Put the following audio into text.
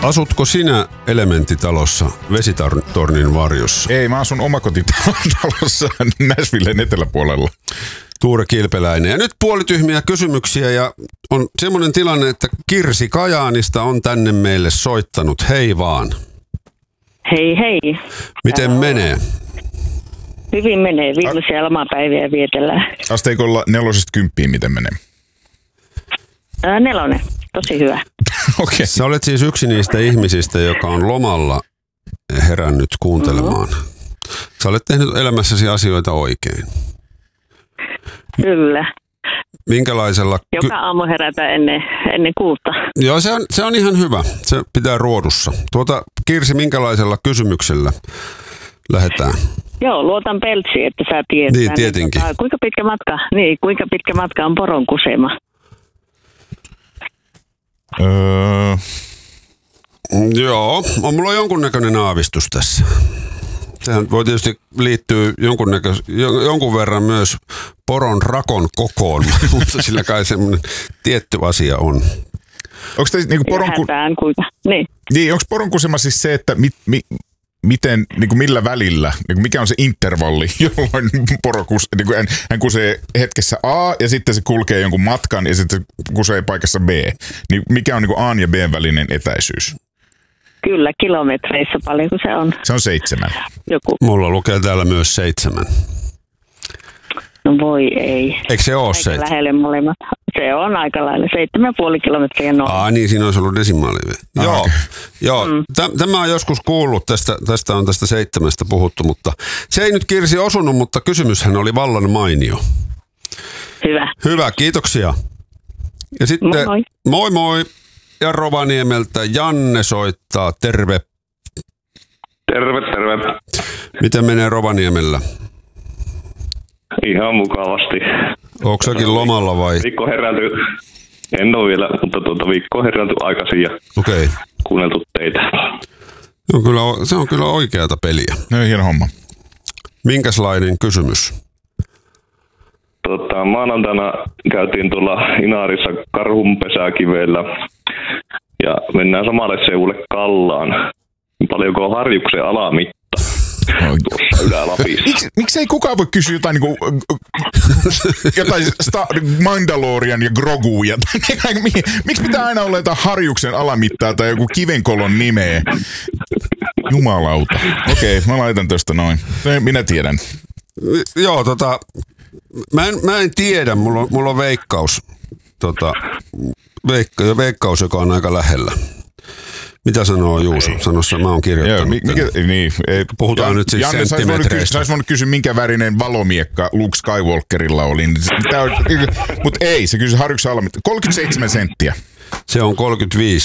Asutko sinä elementtitalossa vesitornin varjossa? Ei, mä asun omakotitalossa Nashvillen eteläpuolella. Tuure Kilpeläinen. Ja nyt puolityhmiä kysymyksiä ja on semmoinen tilanne, että Kirsi Kajaanista on tänne meille soittanut. Hei vaan. Hei hei. Miten menee? Hyvin menee. Viimeisiä lomapäiviä vietellään. Asteikolla 4–10, miten menee? 4. Tosi hyvä. Okei. Sä olet siis yksi niistä ihmisistä, joka on lomalla herännyt kuuntelemaan. Sä olet tehnyt elämässäsi asioita oikein. Kyllä. Minkälaisella... Joka aamu herätä ennen 6. Joo, se on ihan hyvä. Se pitää ruodussa. Kirsi, minkälaisella kysymyksellä lähdetään? Joo, luotan Peltsiin, että sä tiedät. Niin, tietenkin. Kuinka pitkä matka on poron kusema? Joo, mulla on jonkunnäköinen aavistus tässä. Sehän voi tietysti liittyä jonkun verran myös poron rakon kokoon, mutta sillä kai semmoinen tietty asia on. Onko niinku niin, onko poronkusema siis se, että miten, niinku millä välillä, niinku mikä on se intervalli, jolloin niinku hän kusee hetkessä A ja sitten se kulkee jonkun matkan ja sitten se kusee paikassa B. Niin mikä on niinku A ja B välinen etäisyys? Kyllä, kilometreissä paljonko se on? Se on 7. Joku. Mulla lukee täällä myös 7. No voi ei. Eikö se ole aika 7? Lähelle molemmat. Se on aika lailla 7,5 kilometriä noin. Niin, siinä olisi ollut desimaali. Joo. Tämä on joskus kuullut, tästä on tästä 7 puhuttu, mutta se ei nyt Kirsi osunut, mutta kysymyshän oli vallan mainio. Hyvä, kiitoksia. Ja sitten moi. Ja Rovaniemeltä Janne soittaa. Terve. Terve. Miten menee Rovaniemellä? Ihan mukavasti. Onko säkin lomalla vai? Viikko heräilty. En ole vielä, mutta viikko heräilty aikaisin ja kuunneltu teitä. Se on kyllä oikeata peliä. No hieno homma. Minkäslainen kysymys? Maanantaina käytiin tuolla Inaarissa Karhunpesäkivellä ja mennään samalle seudulle Kallaan. Paljonko on Harjuksen alamitta tuossa Ylä-Lapissa? Miksi ei kukaan voi kysyä jotain niinku jotain Mandalorian ja Groguja? Miksi pitää aina olla jotain Harjuksen alamittaa tai joku Kivenkolon nimeä? Jumalauta. Okei, mä laitan tosta noin. Minä tiedän. Joo, Mä en tiedä, mulla on veikkaus. Veikkaus, joka on aika lähellä. Mitä sanoo Juuso? Sanossa mä oon kirjoittanut. Puhutaan nyt siis senttimetreistä. Sais voinut kysyä, minkä värinen valomiekka Luke Skywalkerilla oli. Mutta ei, se kysyi Harjuksen alamit. 37 senttiä. Se on 35